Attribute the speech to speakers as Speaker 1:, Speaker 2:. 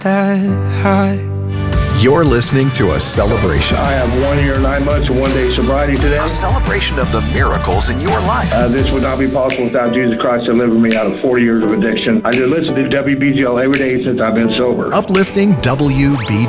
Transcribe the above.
Speaker 1: that high.
Speaker 2: You're listening to a celebration.
Speaker 3: I have 1 year, 9 months, and 1 day sobriety today.
Speaker 2: A celebration of the miracles in your life.
Speaker 3: This would not be possible without Jesus Christ delivering me out of 40 years of addiction. I just listen to WBGL every day since I've been sober.
Speaker 2: Uplifting WBGL.